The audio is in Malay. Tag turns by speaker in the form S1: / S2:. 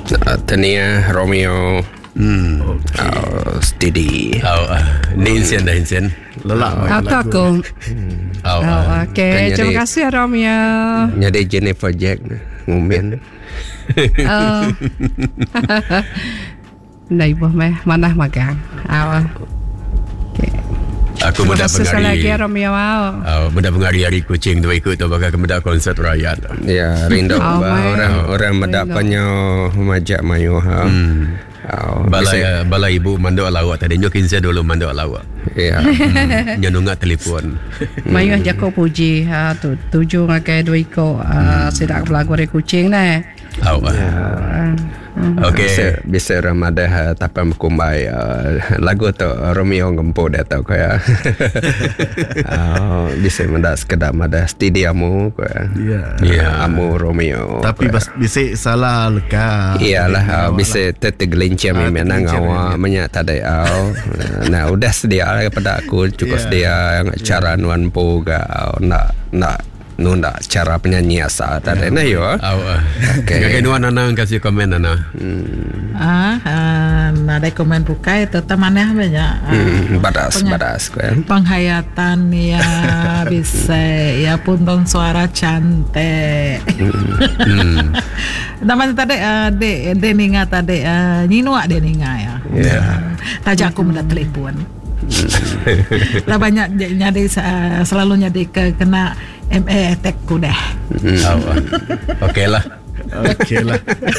S1: Tania Romeo Steady.
S2: Ni insen lelak
S3: aku. Okey, terima kasih Romeo.
S1: Nyade Jennifer Jack ngumen.
S3: Nai boh meh manah magang.
S2: Aku mudah
S3: lagi
S2: pengari.
S3: Romeo.
S2: Mudah pengari hari kucing tu ikut tu bakal kemudah konsert rakyat.
S1: Ya, rindu orang mendapatnya majak mayu ha.
S2: Balai ibu mandok lawak tadi nyok kinsa dulu mandok lawak.
S1: Ya.
S2: Nyanunga telefon.
S3: Mayu jako puji tu tujuh ngakai dua iko sidak belagu dari kucing nah.
S2: Okey.
S1: Bisa Ramadan tapam kumbai lagu tu Romeo ngempo dah tahu kaya. Bisa mendas sekedar mada studiamu kaya. Ya. Amu Romeo.
S4: Tapi bisa salah leka.
S1: Iyalah bisa tergelincir memang awak menyak tadi au. Nah udah sedia kepada aku cukup sedia cara nuan po ga nak nunda cara penyanyi asal tadi na yo.
S2: Okey. Nuan Nana kasih komen Nana.
S5: Ada komen bukai tetap mana banyak.
S1: Badas kan.
S5: Penghayatan ya bisa ya punton suara cantik. Namanya tadi Deninga tadi Nyinua Deninga ya. Tajak aku mendat telepon. Lah banyak nyadi selalu nyadi kena ME tekku dah.
S2: Okey lah.